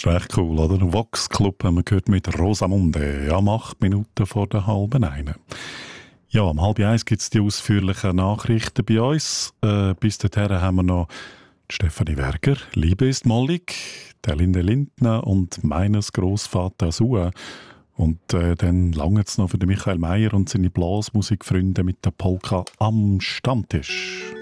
recht cool, oder? Vox Club haben wir gehört mit Rosamunde. Ja, 8 Minuten vor der halben eine. Ja, um 12:30 gibt es die ausführlichen Nachrichten bei uns. Bis dahin haben wir noch die Stefanie Werger, Liebe ist mollig, der Linde Lindner und meines Grossvater Sue. Und dann lange es noch für den Michael Mayer und seine Blasmusikfreunde mit der Polka am Stammtisch.